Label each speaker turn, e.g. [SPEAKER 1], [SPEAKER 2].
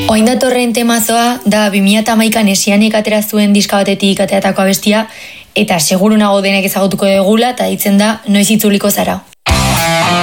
[SPEAKER 1] Oin datorren temazoa da 2011an Esianek atera zuen diska batetik ateratako abestia, eta seguru nago denek ezagutuko dugula, eta ditzen da Noiz itzuliko zara.